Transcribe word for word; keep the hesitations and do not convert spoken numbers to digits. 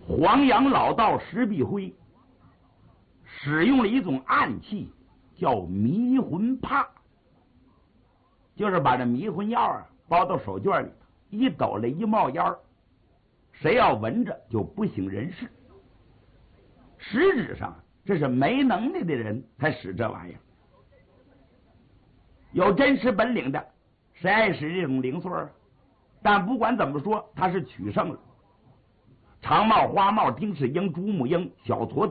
黄杨老道石壁辉使用了一种暗器，叫迷魂帕，就是把这迷魂药啊包到手绢里头，一抖了一冒烟儿，谁要闻着就不省人事。实质上这是没能力的人才使这玩意儿，有真实本领的谁爱使这种零碎儿？但不管怎么说，他是取胜了。长帽、花帽、丁世英、朱木英、小矬子